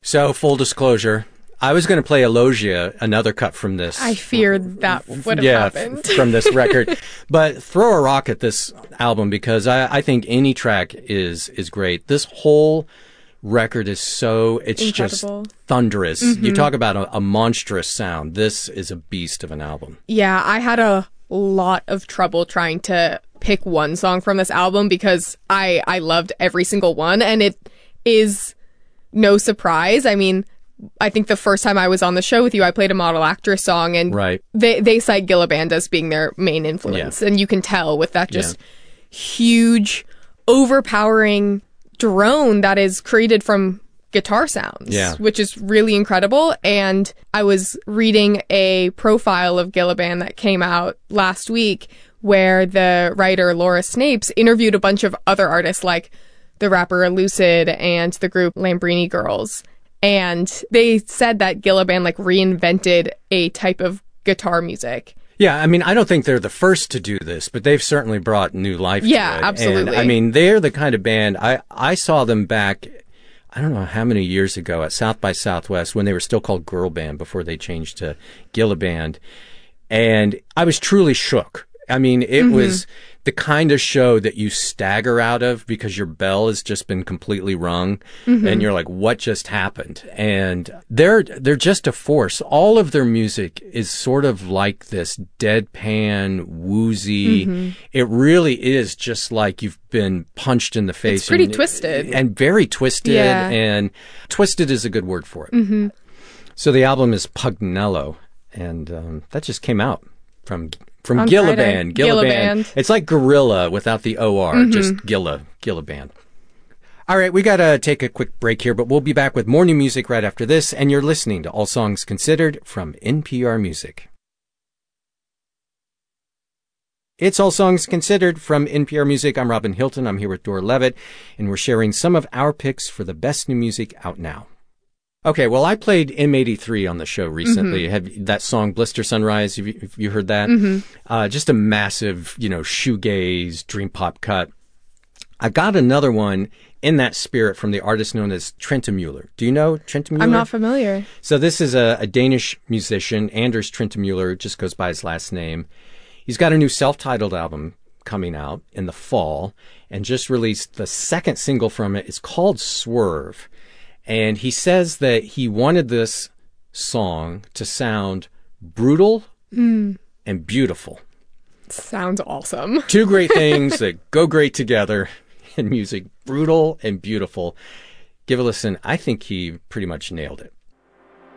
So, full disclosure, I was going to play Elogia, another cut from this. I feared that would have happened. From this record. But throw a rock at this album because I think any track is great. This whole record is it's incredible. Just thunderous. Mm-hmm. You talk about a monstrous sound. This is a beast of an album. Yeah, I had a lot of trouble trying to pick one song from this album because I loved every single one, and it is no surprise. I mean, I think the first time I was on the show with you, I played a Model Actress song, and right. they cite Gila Band as being their main influence. And you can tell with that just huge, overpowering drone that is created from guitar sounds, which is really incredible. And I was reading a profile of Gila Band that came out last week where the writer Laura Snapes interviewed a bunch of other artists like the rapper Lucid and the group Lambrini Girls. And they said that Gila Band reinvented a type of guitar music. Yeah, I mean, I don't think they're the first to do this, but they've certainly brought new life to it. Yeah, absolutely. And, I mean, they're the kind of band, I saw them back, I don't know how many years ago at South by Southwest when they were still called Girl Band before they changed to Gila Band. And I was truly shook. I mean, it was the kind of show that you stagger out of because your bell has just been completely rung and you're like, what just happened? And they're just a force. All of their music is sort of like this deadpan, woozy. It really is just like you've been punched in the face. It's pretty twisted. And very twisted. Yeah. And twisted is a good word for it. So the album is Pugnello, and that just came out from Gila Band. Gila Band. It's like Gorilla without the OR, just Gila Band. All right, we got to take a quick break here, but we'll be back with more new music right after this, and you're listening to All Songs Considered from NPR Music. It's All Songs Considered from NPR Music. I'm Robin Hilton. I'm here with Dora Levitt, and we're sharing some of our picks for the best new music out now. Okay, well, I played M83 on the show recently. Have that song Blister Sunrise, have you heard that? Just a massive, shoegaze, dream pop cut. I got another one in that spirit from the artist known as Trentemøller. Do you know Trentemøller? I'm not familiar. So this is a Danish musician, Anders Trentemøller, just goes by his last name. He's got a new self-titled album coming out in the fall and just released the second single from it. It's called Swerve. And he says that he wanted this song to sound brutal and beautiful. Sounds awesome. Two great things that go great together in music, brutal and beautiful. Give a listen. I think he pretty much nailed it.